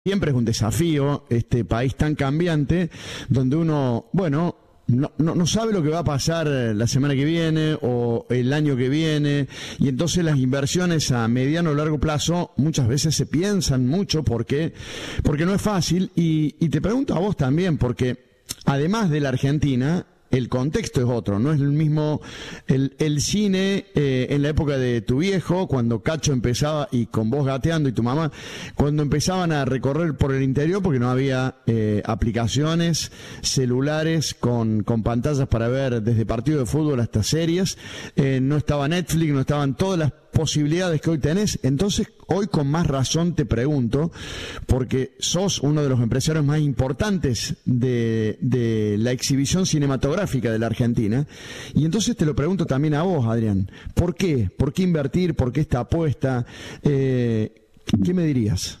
Siempre es un desafío este país tan cambiante, donde uno, bueno, no sabe lo que va a pasar la semana que viene o el año que viene, y entonces las inversiones a mediano o largo plazo muchas veces se piensan mucho porque no es fácil. Y te pregunto a vos también, porque además de la Argentina, el contexto es otro, no es el mismo el cine en la época de tu viejo, cuando Cacho empezaba, y con vos gateando y tu mamá, cuando empezaban a recorrer por el interior, porque no había aplicaciones, celulares con pantallas para ver desde partidos de fútbol hasta series, no estaba Netflix, no estaban todas las posibilidades que hoy tenés. Entonces hoy con más razón te pregunto, porque sos uno de los empresarios más importantes de la exhibición cinematográfica de la Argentina, y entonces te lo pregunto también a vos, Adrián, ¿por qué? ¿Por qué invertir? ¿Por qué esta apuesta? ¿Qué me dirías?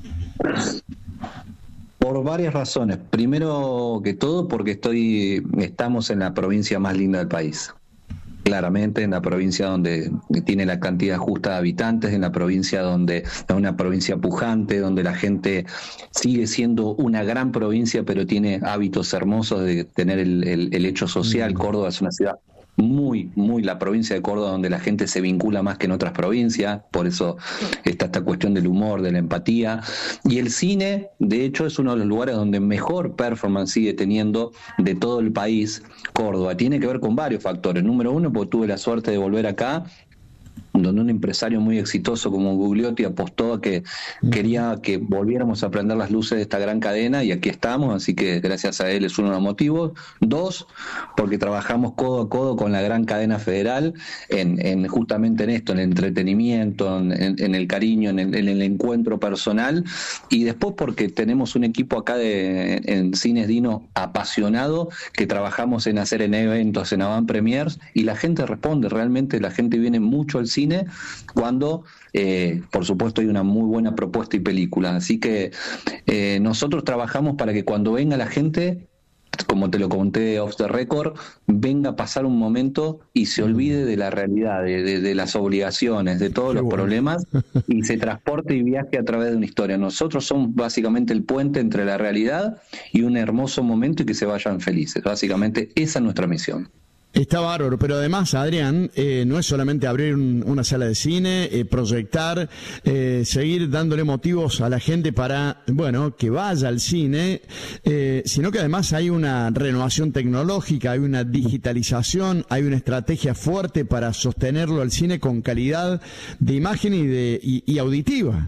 Por varias razones. Primero que todo, porque estamos en la provincia más linda del país. Claramente, en la provincia donde tiene la cantidad justa de habitantes, en la provincia donde es una provincia pujante, donde la gente sigue siendo una gran provincia, pero tiene hábitos hermosos de tener el hecho social. Córdoba es una ciudad muy la provincia de Córdoba, donde la gente se vincula más que en otras provincias, por eso está esta cuestión del humor, de la empatía, y el cine, de hecho, es uno de los lugares donde mejor performance sigue teniendo de todo el país. Córdoba tiene que ver con varios factores. Número uno, porque tuve la suerte de volver acá, donde un empresario muy exitoso como Gugliotti apostó a que quería que volviéramos a prender las luces de esta gran cadena, y aquí estamos, así que gracias a él es uno de los motivos. Dos, porque trabajamos codo a codo con la gran cadena federal en justamente en esto, en el entretenimiento, en el cariño, en el encuentro personal, y después porque tenemos un equipo acá en Cines Dino apasionado, que trabajamos en hacer en eventos, en avant premiers, y la gente responde, realmente la gente viene mucho al cine cuando, por supuesto, hay una muy buena propuesta y película. Así que nosotros trabajamos para que cuando venga la gente, como te lo conté off the record, venga a pasar un momento y se olvide de la realidad, de las obligaciones, de todos los problemas, y se transporte y viaje a través de una historia. Nosotros somos básicamente el puente entre la realidad y un hermoso momento, y que se vayan felices. Básicamente esa es nuestra misión. Está bárbaro, pero además, Adrián, no es solamente abrir una sala de cine, proyectar, seguir dándole motivos a la gente para, bueno, que vaya al cine, sino que además hay una renovación tecnológica, hay una digitalización, hay una estrategia fuerte para sostenerlo al cine con calidad de imagen y auditiva.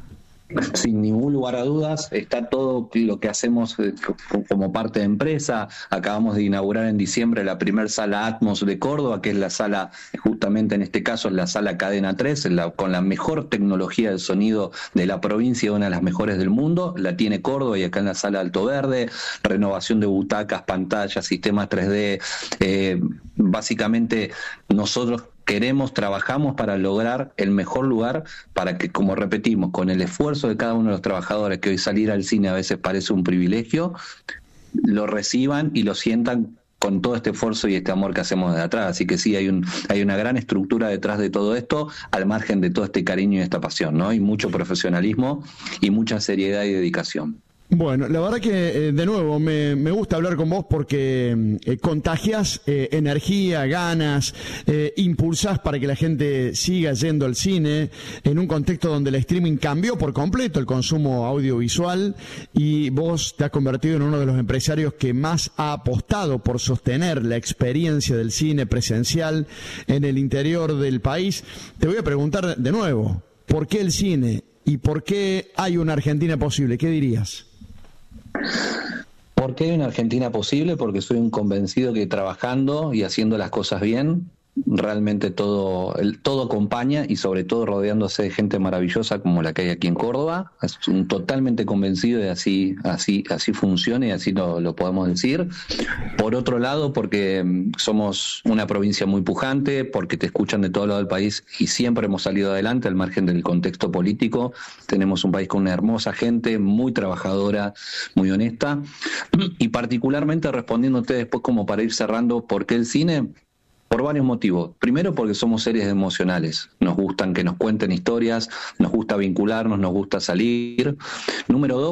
Sin ningún lugar a dudas, está todo lo que hacemos como parte de empresa. Acabamos de inaugurar en diciembre la primer sala Atmos de Córdoba, que es la sala, justamente en este caso es la sala Cadena 3, con la mejor tecnología de sonido de la provincia, una de las mejores del mundo. La tiene Córdoba, y acá en la sala Alto Verde, renovación de butacas, pantallas, sistemas 3D. Básicamente nosotros trabajamos para lograr el mejor lugar, para que, como repetimos, con el esfuerzo de cada uno de los trabajadores, que hoy salir al cine a veces parece un privilegio, lo reciban y lo sientan con todo este esfuerzo y este amor que hacemos de atrás. Así que sí, hay una gran estructura detrás de todo esto, al margen de todo este cariño y esta pasión, ¿no? Hay mucho profesionalismo y mucha seriedad y dedicación. Bueno, la verdad que de nuevo me gusta hablar con vos, porque contagias energía, ganas, impulsás para que la gente siga yendo al cine en un contexto donde el streaming cambió por completo el consumo audiovisual, y vos te has convertido en uno de los empresarios que más ha apostado por sostener la experiencia del cine presencial en el interior del país. Te voy a preguntar de nuevo, ¿por qué el cine y por qué hay una Argentina posible? ¿Qué dirías? ¿Por qué hay una Argentina posible? Porque soy un convencido que trabajando y haciendo las cosas bien, realmente todo acompaña, y sobre todo rodeándose de gente maravillosa como la que hay aquí en Córdoba. Es totalmente convencido de así funciona, y así lo podemos decir. Por otro lado, porque somos una provincia muy pujante, porque te escuchan de todo lado del país y siempre hemos salido adelante al margen del contexto político. Tenemos un país con una hermosa gente, muy trabajadora, muy honesta, y particularmente respondiéndote después, como para ir cerrando, ¿por qué el cine? Por varios motivos. Primero, porque somos seres emocionales. Nos gustan que nos cuenten historias, nos gusta vincularnos, nos gusta salir. Número 2,